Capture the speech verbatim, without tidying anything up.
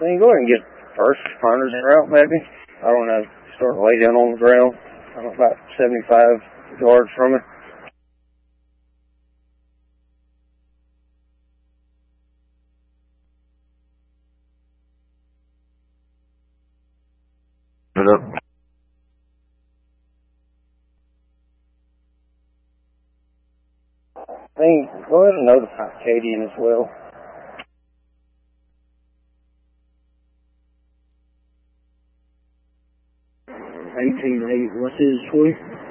Then you go ahead and get first responders en route, maybe. I don't know. Start to lay down on the ground. I'm about seventy-five yards from it. Put it up. Then go ahead and notify Acadian as well. eighteen eight, what's his sweep?